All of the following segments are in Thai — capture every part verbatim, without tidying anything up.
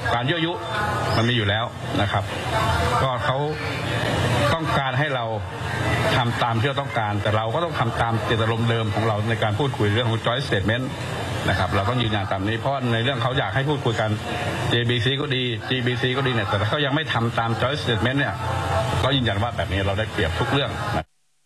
การยั่วยุมันมีอยู่แล้วนะครับก็เขาต้องการให้เราทำตามที่เราต้องการแต่เราก็ต้องทำตามเจตนารมณ์เดิมของเราในการพูดคุยเรื่องของ joint statement นะครับเราต้องยืนยันตามนี้เพราะในเรื่องเขาอยากให้พูดคุยกัน เจ บี ซี ก็ดี จี บี ซี ก็ดีเนี่ยแต่ถ้าเขายังไม่ทำตาม joint statement เนี่ยก็ยืนยันว่าแบบนี้เราได้เปรียบทุกเรื่องนะ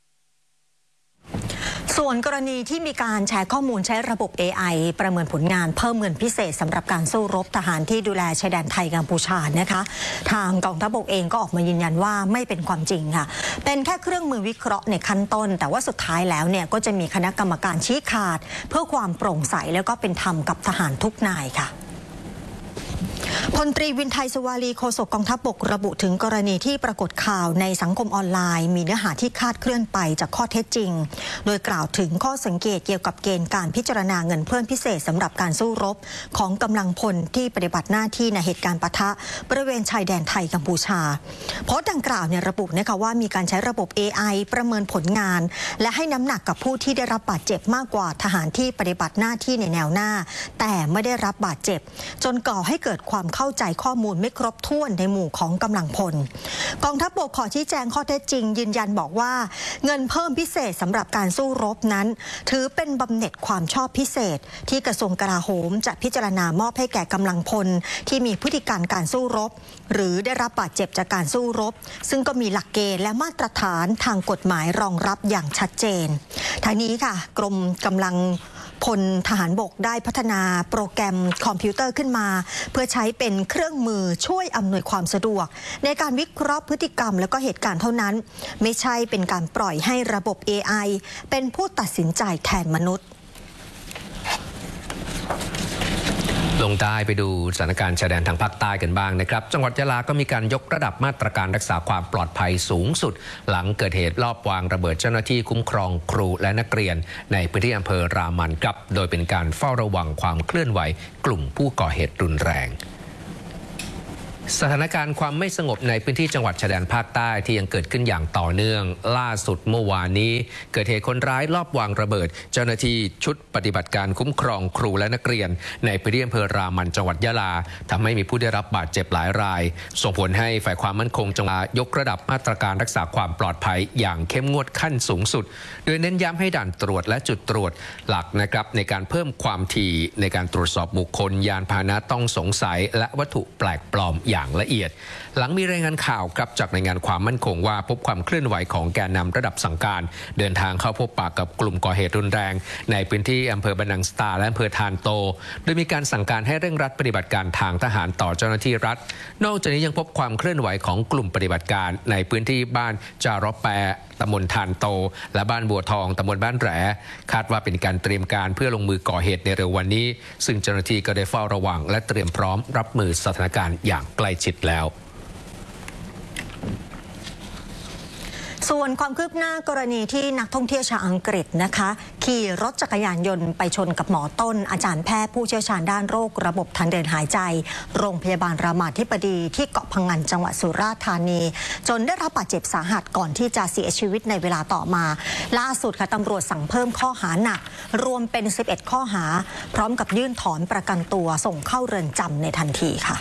ส่วนกรณีที่มีการแชร์ข้อมูลใช้ระบบ เอ ไอ ประเมินผลงานเพิ่มเงินพิเศษสำหรับการสู้รบทหารที่ดูแลชายแดนไทยกัมพูชานะคะทางกองทัพบกเองก็ออกมายืนยันว่าไม่เป็นความจริงค่ะเป็นแค่เครื่องมือวิเคราะห์ในขั้นต้นแต่ว่าสุดท้ายแล้วเนี่ยก็จะมีคณะกรรมการชี้ขาดเพื่อความโปร่งใสแล้วก็เป็นธรรมกับทหารทุกนายค่ะพลตรีวินไทย สุวารีโฆษกกองทัพบกระบุถึงกรณีที่ปรากฏข่าวในสังคมออนไลน์มีเนื้อหาที่คลาดเคลื่อนไปจากข้อเท็จจริงโดยกล่าวถึงข้อสังเกตเกี่ยวกับเกณฑ์การพิจารณาเงินเพิ่มพิเศษสำหรับการสู้รบของกำลังพลที่ปฏิบัติหน้าที่ในเหตุการณ์ปะทะบริเวณชายแดนไทยกัมพูชาโพสต์ดังกล่าวเนี่ยระบุนะคะว่ามีการใช้ระบบ เอ ไอ ประเมินผลงานและให้น้ำหนักกับผู้ที่ได้รับบาดเจ็บมากกว่าทหารที่ปฏิบัติหน้าที่ในแนวหน้าแต่ไม่ได้รับบาดเจ็บจนก่อให้เกิดความเข้าใจข้อมูลไม่ครบถ้วนในหมู่ของกำลังพลกองทัพบกขอชี้แจงข้อเท็จจริงยืนยันบอกว่าเงินเพิ่มพิเศษสำหรับการสู้รบนั้นถือเป็นบำเหน็จความชอบพิเศษที่กระทรวงกลาโหมจะพิจารณามอบให้แก่กำลังพลที่มีพฤติการการสู้รบหรือได้รับบาดเจ็บจากการสู้รบซึ่งก็มีหลักเกณฑ์และมาตรฐานทางกฎหมายรองรับอย่างชัดเจนทั้งนี้ค่ะกรมกำลังพลทหารบกได้พัฒนาโปรแกรมคอมพิวเตอร์ขึ้นมาเพื่อใช้เป็นเครื่องมือช่วยอำนวยความสะดวกในการวิเคราะห์พฤติกรรมและก็เหตุการณ์เท่านั้นไม่ใช่เป็นการปล่อยให้ระบบ เอ ไอ เป็นผู้ตัดสินใจแทนมนุษย์ลงใต้ไปดูสถานการณ์ชายแดนทางภาคใต้กันบ้างนะครับจังหวัดยะลาก็มีการยกระดับมาตรการรักษาความปลอดภัยสูงสุดหลังเกิดเหตุลอบวางระเบิดเจ้าหน้าที่คุ้มครองครูและนักเรียนในพื้นที่อำเภอรามันครับโดยเป็นการเฝ้าระวังความเคลื่อนไหวกลุ่มผู้ก่อเหตุรุนแรงสถานการณ์ความไม่สงบในพื้นที่จังหวัดชายแดนภาคใต้ที่ยังเกิดขึ้นอย่างต่อเนื่องล่าสุดเมื่อวานนี้เกิดเหตุคนร้ายลอบวางระเบิดเจ้าหน้าที่ชุดปฏิบัติการคุ้มครองครูและนักเรียนในพื้นที่อำเภอรามันจังหวัดยะลาทำให้มีผู้ได้รับบาดเจ็บหลายรายส่งผลให้ฝ่ายความมั่นคงจังหวัดยกระดับมาตรการรักษาความปลอดภัยอย่างเข้มงวดขั้นสูงสุดโดยเน้นย้ำให้ด่านตรวจและจุดตรวจหลักนะครับในการเพิ่มความถี่ในการตรวจสอบบุคคลยานพาหนะต้องสงสัยและวัตถุแปลกปลอมอย่างละเอียดหลังมีรายงานข่าวครับจากหน่วยงานความมั่นคงว่าพบความเคลื่อนไหวของแกนนำระดับสั่งการเดินทางเข้าพบปะกับกลุ่มก่อเหตุรุนแรงในพื้นที่อำเภอบันนังสตาและอำเภอทานโตโดยมีการสั่งการให้เร่งรัดปฏิบัติการทางทหารต่อเจ้าหน้าที่รัฐนอกจากนี้ยังพบความเคลื่อนไหวของกลุ่มปฏิบัติการในพื้นที่บ้านจารอแปตำบลทานโตและบ้านบัวทองตำบลบ้านแหลคาดว่าเป็นการเตรียมการเพื่อลงมือก่อเหตุในเร็ววันนี้ซึ่งเจ้าหน้าที่ก็ได้เฝ้าระวังและเตรียมพร้อมรับมือสถานการณ์อย่างใกล้ชิดแล้วส่วนความคืบหน้ากรณีที่นักท่องเที่ยวชาวอังกฤษนะคะขี่รถจักรยานยนต์ไปชนกับหมอต้นอาจารย์แพทย์ผู้เชี่ยวชาญด้านโรคระบบทางเดินหายใจโรงพยาบาลรามาธิบดีที่เกาะพะงันจังหวัดสุราษฎร์ธานีจนได้รับบาดเจ็บสาหัสก่อนที่จะเสียชีวิตในเวลาต่อมาล่าสุดค่ะตำรวจสั่งเพิ่มข้อหาหนักรวมเป็นสิบเอ็ดข้อหาพร้อมกับยื่นถอนประกันตัวส่งเข้าเรือนจำในทันทีค่ะ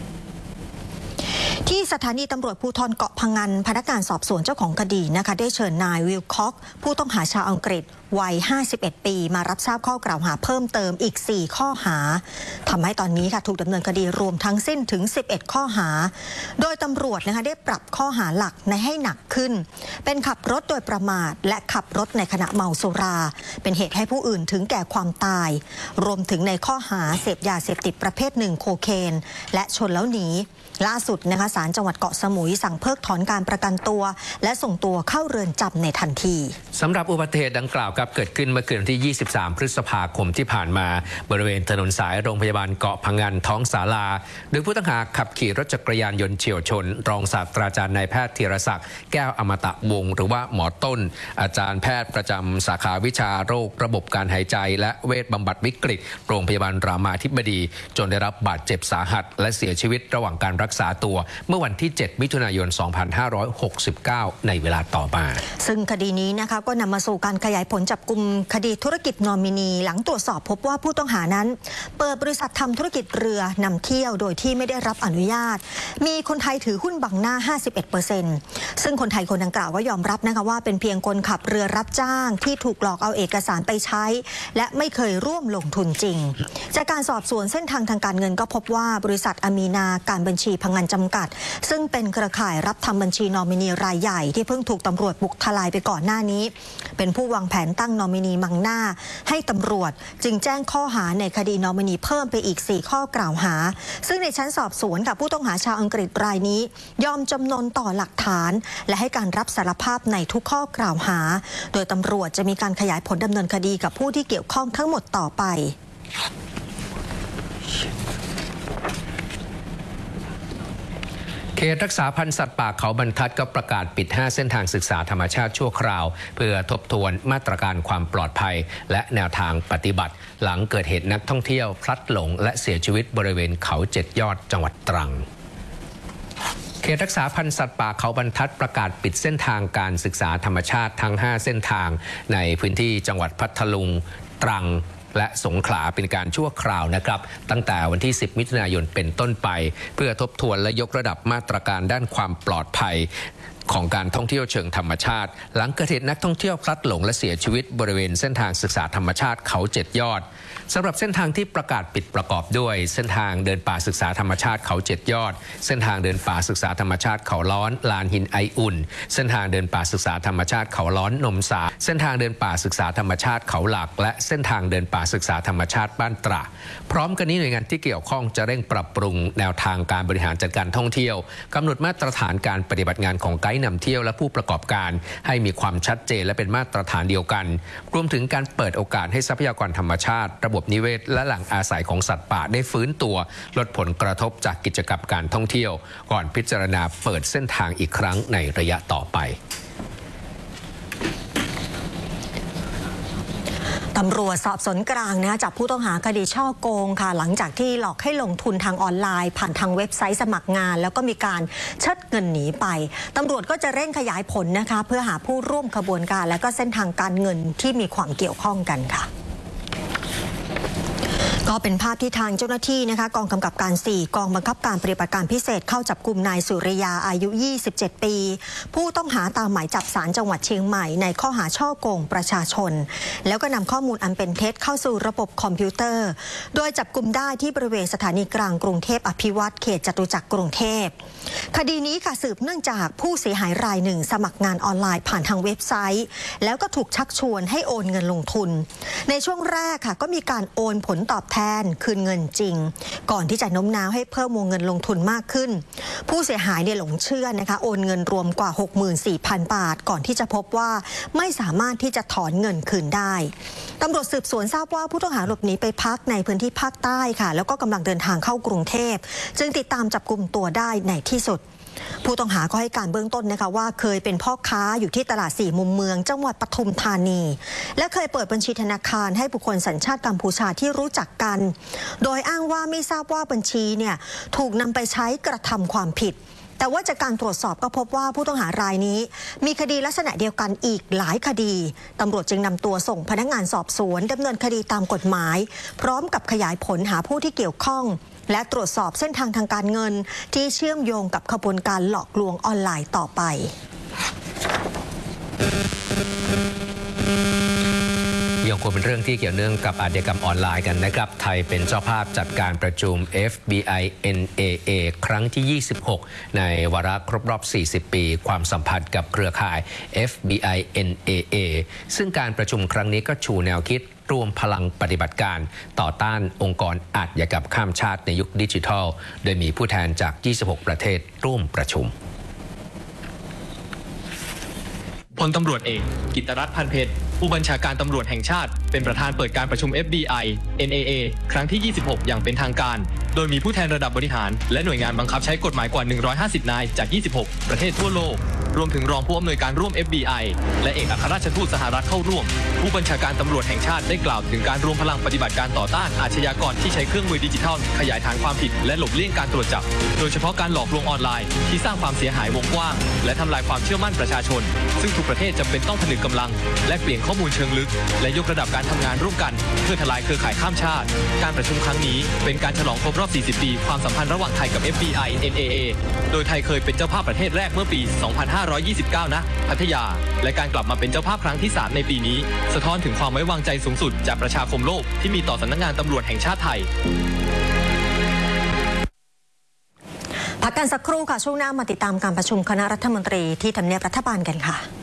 ที่สถานีตำรวจภูธรเกาะพะงันพนักงานสอบสวนเจ้าของคดีนะคะได้เชิญนายวิลค็อกผู้ต้องหาชาวอังกฤษวัยห้าสิบเอ็ดปีมารับทราบข้อกล่าวหาเพิ่มเติมอีกสี่ข้อหาทำให้ตอนนี้ค่ะถูกดำเนินคดีรวมทั้งสิ้นถึงสิบเอ็ดข้อหาโดยตำรวจนะคะได้ปรับข้อหาหลักในให้หนักขึ้นเป็นขับรถโดยประมาทและขับรถในขณะเมาสุราเป็นเหตุให้ผู้อื่นถึงแก่ความตายรวมถึงในข้อหาเสพยาเสพติดประเภทหนึ่งโคเคนและชนแล้วหนีล่าสุดนะคะศาลจังหวัดเกาะสมุยสั่งเพิกถอนการประกันตัวและส่งตัวเข้าเรือนจำในทันทีสำหรับอุบัติเหตุดังกล่าวครับเกิดขึ้นเมื่อคืนที่ยี่สิบสามพฤษภาคมที่ผ่านมาบริเวณถนนสายโรงพยาบาลเกาะพะงันท้องศาลาโดยผู้ต้องหาขับขี่รถจักรยานยนต์เฉี่ยวชนรองศาสตราจารย์นายแพทย์ธีรศักดิ์แก้วอมตะวงศ์หรือว่าหมอต้นอาจารย์แพทย์ประจำสาขาวิชาโรคระบบการหายใจและเวชบำบัดวิกฤตโรงพยาบาลรามาธิบดีจนได้รับบาดเจ็บสาหัสและเสียชีวิตระหว่างการรักษาตัวเมื่อวันที่เจ็ดมิถุนายนสองพันห้าร้อยหกสิบเก้าในเวลาต่อมาซึ่งคดีนี้นะคะก็นำมาสู่การขยายผลจับกุมคดีธุรกิจนอมินีหลังตรวจสอบพบว่าผู้ต้องหานั้นเปิดบริษัททำธุรกิจเรือนำเที่ยวโดยที่ไม่ได้รับอนุญาตมีคนไทยถือหุ้นบังหน้า ห้าสิบเอ็ดเปอร์เซ็นต์ ซึ่งคนไทยคนดังกล่าวก็ยอมรับนะคะว่าเป็นเพียงคนขับเรือรับจ้างที่ถูกหลอกเอาเอกสารไปใช้และไม่เคยร่วมลงทุนจริงจากการสอบสวนเส้นทางทางการเงินก็พบว่าบริษัทอามีนาการบัญชีพังงานจำกัดซึ่งเป็นเครือข่ายรับทำบัญชีนอมินีรายใหญ่ที่เพิ่งถูกตำรวจบุกทลายไปก่อนหน้านี้เป็นผู้วางแผนตั้งนอมินีบังหน้าให้ตำรวจจึงแจ้งข้อหาในคดีนอมินีเพิ่มไปอีกสี่ข้อกล่าวหาซึ่งในชั้นสอบสวนกับผู้ต้องหาชาวอังกฤษรายนี้ยอมจำนนต่อหลักฐานและให้การรับสารภาพในทุกข้อกล่าวหาโดยตำรวจจะมีการขยายผลดำเนินคดีกับผู้ที่เกี่ยวข้องทั้งหมดต่อไปเขตรักษาพันธุ์สัตว์ป่าเขาบรรทัดก็ประกาศปิดห้าเส้นทางศึกษาธรรมชาติชั่วคราวเพื่อทบทวนมาตรการความปลอดภัยและแนวทางปฏิบัติหลังเกิดเหตุนักท่องเที่ยวพลัดหลงและเสียชีวิตบริเวณเขาเจ็ดยอดจังหวัดตรังเขตรักษาพันธุ์สัตว์ป่าเขาบรรทัดประกาศปิดเส้นทางการศึกษาธรรมชาติทั้งห้าเส้นทางในพื้นที่จังหวัดพัทลุงตรังและสงขลาเป็นการชั่วคราวนะครับตั้งแต่วันที่สิบมิถุนายนเป็นต้นไปเพื่อทบทวนและยกระดับมาตรการด้านความปลอดภัยของการท่องเที่ยวเชิงธรรมชาติหลังเกิดเหตุนักท่องเที่ยวพลัดหลงและเสียชีวิตบริเวณเส้นทางศึกษาธรรมชาติเขาเจ็ดยอดสำหรับเส้นทางที่ประกาศปิดประกอบด้วยเส้นทางเดินป่าศึกษาธรรมชาติเขาเจ็ดยอดเส้นทางเดินป่าศึกษาธรรมชาติเขาล้อนลานหินไออุ่นเส้นทางเดินป่าศึกษาธรรมชาติเขาล้อนนมสาเส้นทางเดินป่าศึกษาธรรมชาติเขาหลักและเส้นทางเดินป่าศึกษาธรรมชาติบ้านตระพร้อมกันนี้หน่วยงานที่เกี่ยวข้องจะเร่งปรับปรุงแนวทางการบริหารจัดการท่องเที่ยวกำหนดมาตรฐานการปฏิบัติงานของไกด์นำเที่ยวและผู้ประกอบการให้มีความชัดเจนและเป็นมาตรฐานเดียวกันรวมถึงการเปิดโอกาสให้ทรัพยากรธรรมชาติระบบนิเวศและแหล่งอาศัยของสัตว์ป่าได้ฟื้นตัวลดผลกระทบจากกิจกรรมการท่องเที่ยวก่อนพิจารณาเปิดเส้นทางอีกครั้งในระยะต่อไปตำรวจสอบสวนกลางนะจับผู้ต้องหาคดีช่อโกงค่ะหลังจากที่หลอกให้ลงทุนทางออนไลน์ผ่านทางเว็บไซต์สมัครงานแล้วก็มีการเชิดเงินหนีไปตำรวจก็จะเร่งขยายผลนะคะเพื่อหาผู้ร่วมขบวนการและก็เส้นทางการเงินที่มีความเกี่ยวข้องกันค่ะก็เป็นภาพที่ทางเจ้าหน้าที่นะคะกองกำกับการสี่กองบังคับการปฏิบัติการพิเศษเข้าจับกุมนายสุริยาอายุยี่สิบเจ็ดปีผู้ต้องหาตามหมายจับศาลจังหวัดเชียงใหม่ในข้อหาช่อโกงประชาชนแล้วก็นำข้อมูลอันเป็นเท็จเข้าสู่ระบบคอมพิวเตอร์โดยจับกุมได้ที่บริเวณสถานีกลางกรุงเทพอภิวัตรเขตจตุจักรกรุงเทพคดีนี้ค่ะสืบเนื่องจากผู้เสียหายรายหนึ่งสมัครงานออนไลน์ผ่านทางเว็บไซต์แล้วก็ถูกชักชวนให้โอนเงินลงทุนในช่วงแรกค่ะก็มีการโอนผลตอบแทนคืนเงินจริงก่อนที่จะโน้มน้าวให้เพิ่มวงเงินลงทุนมากขึ้นผู้เสียหายเนี่ยหลงเชื่อนะคะโอนเงินรวมกว่า หกหมื่นสี่พัน บาทก่อนที่จะพบว่าไม่สามารถที่จะถอนเงินคืนได้ตำรวจสืบสวนทราบว่าผู้ต้องหาหลบหนีไปพักในพื้นที่ภาคใต้ค่ะแล้วก็กำลังเดินทางเข้ากรุงเทพจึงติดตามจับกุมตัวได้ในที่สุดผู้ต้องหาก็ให้การเบื้องต้นนะคะว่าเคยเป็นพ่อค้าอยู่ที่ตลาดสี่มุมเมืองจังหวัดปทุมธานีและเคยเปิดบัญชีธนาคารให้บุคคลสัญชาติกัมพูชาที่รู้จักกันโดยอ้างว่าไม่ทราบว่าบัญชีเนี่ยถูกนำไปใช้กระทำความผิดแต่ว่าจากการตรวจสอบก็พบว่าผู้ต้องหารายนี้มีคดีลักษณะเดียวกันอีกหลายคดีตำรวจจึงนำตัวส่งพนักงานสอบสวนดำเนินคดีตามกฎหมายพร้อมกับขยายผลหาผู้ที่เกี่ยวข้องและตรวจสอบเส้นทางทางการเงินที่เชื่อมโยงกับขบวนการหลอกลวงออนไลน์ต่อไปยังคงเป็นเรื่องที่เกี่ยวเนื่องกับอาชญากรรมออนไลน์กันนะครับไทยเป็นเจ้าภาพจัดการประชุม เอฟ บี ไอ เอ็น เอ เอ ครั้งที่ ยี่สิบหก ในวาระครบรอบ สี่สิบ ปีความสัมพันธ์กับเครือข่าย เอฟ บี ไอ เอ็น เอ เอ ซึ่งการประชุมครั้งนี้ก็ชูแนวคิดรวมพลังปฏิบัติการต่อต้านองค์กรอาชญากรรมข้ามชาติในยุคดิจิทัลโดยมีผู้แทนจาก ยี่สิบหก ประเทศร่วมประชุมพลตำรวจเอกกิตติรัตน์ พันเพชรผู้บัญชาการตำรวจแห่งชาติเป็นประธานเปิดการประชุม เอฟ บี ไอ เอ็น เอ เอ ครั้งที่ ยี่สิบหก อย่างเป็นทางการโดยมีผู้แทนระดับบริหารและหน่วยงานบังคับใช้กฎหมายกว่า หนึ่งร้อยห้าสิบ นายจาก ยี่สิบหก ประเทศทั่วโลกรวมถึงรองผู้อำนวยการร่วม เอฟ บี ไอ และเอกอัครราชทูตสหรัฐเข้าร่วมผู้บัญชาการตำรวจแห่งชาติได้กล่าวถึงการรวมพลังปฏิบัติการต่อต้านอาชญากรที่ใช้เครื่องมือดิจิทัลขยายฐานความผิดและหลบเลี่ยงการตรวจจับโดยเฉพาะการหลอกลวงออนไลน์ที่สร้างความเสียหายวงกว้างและทำลายความเชื่อมั่นประชาชนซึ่งทุกประเทศจำเป็นต้องผนึกกำลังและเปลี่ยนข้อมูลเชิงลึกและยกระดับการทำงานร่วมกันเพื่อทลายเครือข่ายข้ามชาติการประชุมครั้งนี้เป็นการฉลองครบรอบ สี่สิบ ปีความสัมพันธ์ระหว่างไทยกับ เอฟ บี ไอ เอ็น เอ เอ โดยไทยเคยเป็นเจ้าภาพประเทศแรกเมื่อปี สองพันห้าร้อยยี่สิบเก้า ณ พัทยาและการกลับมาเป็นเจ้าภาพครั้งที่ สาม ในปีนี้สะท้อนถึงความไว้วางใจสูงสุดจากประชาคมโลกที่มีต่อสำนักงานตำรวจแห่งชาติไทยพักกันสักครู่ค่ะช่วงหน้ามาติดตามการประชุมคณะรัฐมนตรีที่ทำเนียบรัฐบาลกันค่ะ